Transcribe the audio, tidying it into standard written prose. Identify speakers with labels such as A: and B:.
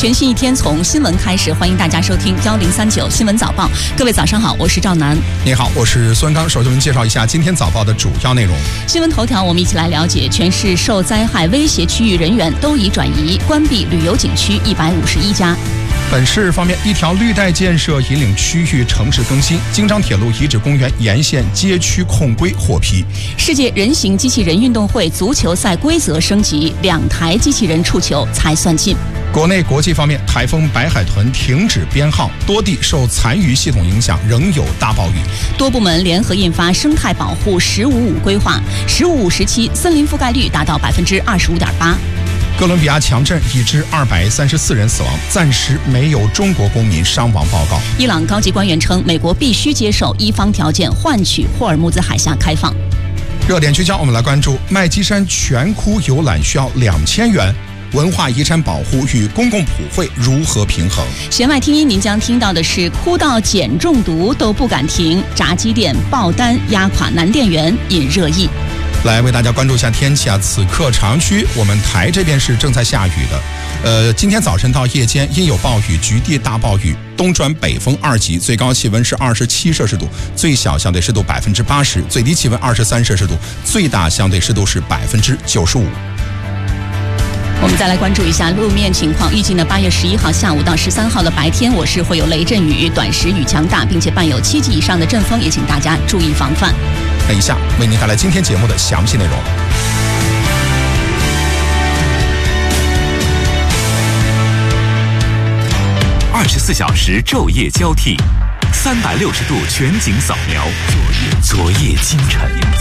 A: 全新一天从新闻开始，欢迎大家收听1039新闻早报。各位早上好，我是赵楠。
B: 你好，我是孙刚。首先我们介绍一下今天早报的主要内容。
A: 新闻头条，我们一起来了解：全市受灾害威胁区域人员都已转移，关闭旅游景区151家。
B: 本市方面，一条绿带建设引领区域城市更新，京张铁路遗址公园沿线街区控规获批。
A: 世界人形机器人运动会足球赛规则升级，2台机器人触球才算进。
B: 国内国际方面，台风白海豚停止编号，多地受残余系统影响，仍有大暴雨。
A: 多部门联合印发生态保护“15-5”规划，“15-5”时期森林覆盖率达到25.8%。
B: 哥伦比亚强震已致234人死亡，暂时没有中国公民伤亡报告。
A: 伊朗高级官员称，美国必须接受伊方条件，换取霍尔木兹海峡开放。
B: 热点聚焦，我们来关注麦积山全窟游览需要2000元。文化遗产保护与公共普惠如何平衡？
A: 弦外听音，您将听到的是哭到碱中毒都不敢停，炸鸡店爆单压垮男店员，引热议。
B: 来为大家关注一下天气啊！此刻朝阳区我们台这边是正在下雨的，今天早晨到夜间阴有暴雨，局地大暴雨，东转北风2级，最高气温是27摄氏度，最小相对湿度80%，最低气温23摄氏度，最大相对湿度是95%。
A: 我们再来关注一下路面情况。预计呢，8月11号下午到13号的白天，我市会有雷阵雨，短时雨强大，并且伴有7级以上的阵风，也请大家注意防范。
B: 那以下为您带来今天节目的详细内容。
C: 24小时昼夜交替，360度全景扫描，昨夜今晨。